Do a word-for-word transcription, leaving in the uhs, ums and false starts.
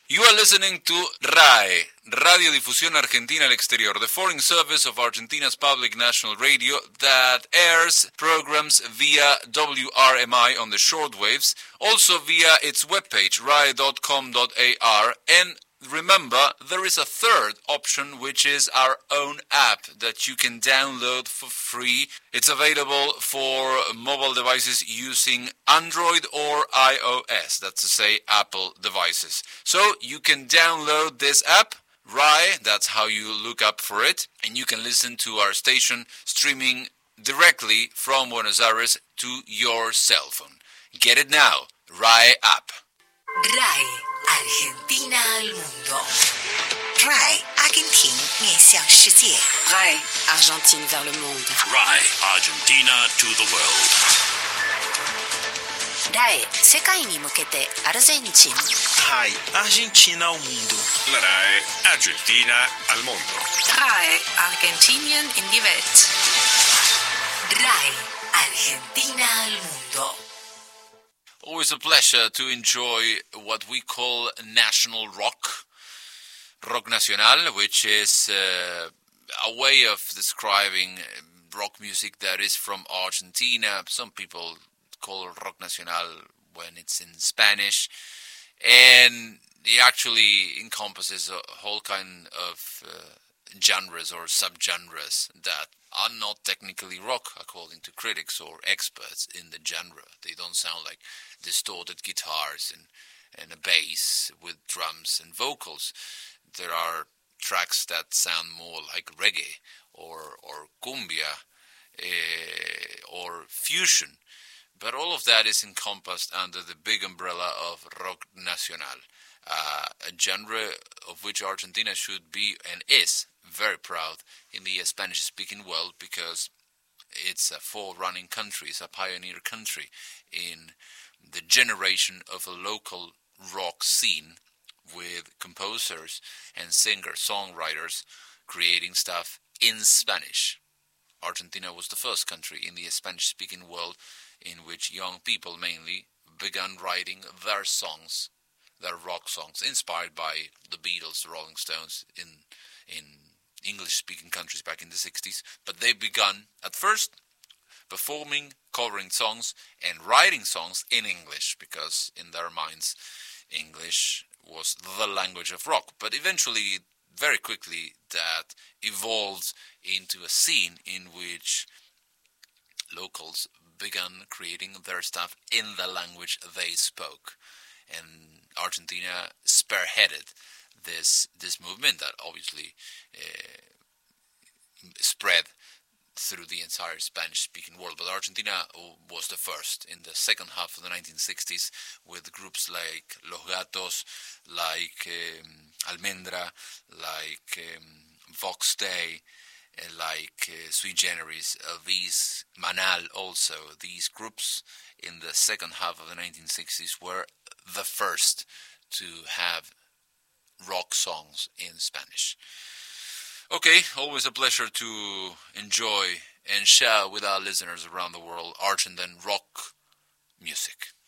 You are listening to R A E, Radio Difusión Argentina al Exterior, the foreign service of Argentina's public national radio that airs programs via W R M I on the shortwaves, also via its webpage, R A E dot com dot A R, and remember, there is a third option, which is our own app that you can download for free. It's available for mobile devices using Android or iOS, that's to say, Apple devices. So you can download this app, R A E, that's how you look up for it, and you can listen to our station streaming directly from Buenos Aires to your cell phone. Get it now, R A E app. R A E Argentina al mundo. R A E 阿根廷面向世界。R A E Argentine vers le monde. R A E Argentina to the world. R A E 世界に向けてアルゼンチン。 R A E Argentina ao mundo. R A E Argentina al mundo. R A E Argentinien in die Welt. R A E Argentina al mundo. Always a pleasure to enjoy what we call national rock, rock nacional, which is uh, a way of describing rock music that is from Argentina. Some people call it rock nacional when it's in Spanish, and it actually encompasses a whole kind of uh, genres or subgenres that are not technically rock, according to critics or experts in the genre. They don't sound like distorted guitars and, and a bass with drums and vocals. There are tracks that sound more like reggae or or cumbia eh, or fusion. But all of that is encompassed under the big umbrella of rock nacional, uh, a genre of which Argentina should be and is very proud in the Spanish-speaking world, because it's a forerunning country, it's a pioneer country in the generation of a local rock scene with composers and singer-songwriters creating stuff in Spanish. Argentina was the first country in the Spanish-speaking world in which young people mainly began writing their songs, their rock songs, inspired by the Beatles, the Rolling Stones in in English-speaking countries back in the sixties. But they began, at first, performing, covering songs, and writing songs in English, because in their minds, English was the language of rock. But eventually, very quickly, that evolved into a scene in which locals began creating their stuff in the language they spoke. And Argentina spearheaded this this movement that obviously uh, spread through the entire Spanish-speaking world. But Argentina was the first in the second half of the nineteen sixties, with groups like Los Gatos, like um, Almendra, like um, Vox Day, uh, like uh, Sui Generis, uh, these Manal also. These groups in the second half of the nineteen sixties were the first to have rock songs in Spanish. Okay, always a pleasure to enjoy and share with our listeners around the world Argentine rock music.